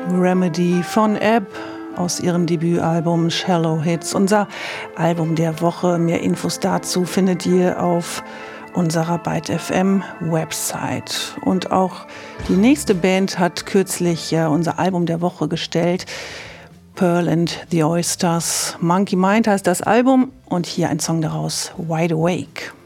Remedy von Ebb aus ihrem Debütalbum Shallow Hits. Unser Album der Woche. Mehr Infos dazu findet ihr auf unserer Byte FM Website. Und auch die nächste Band hat kürzlich unser Album der Woche gestellt. Pearl and the Oysters. Monkey Mind heißt das Album und hier ein Song daraus, Wide Awake.